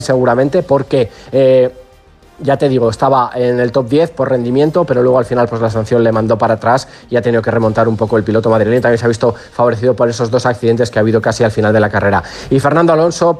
seguramente, porque ya te digo, estaba en el top 10 por rendimiento, pero luego al final pues la sanción le mandó para atrás y ha tenido que remontar un poco el piloto madrileño. También se ha visto favorecido por esos dos accidentes que ha habido casi al final de la carrera. Y Fernando Alonso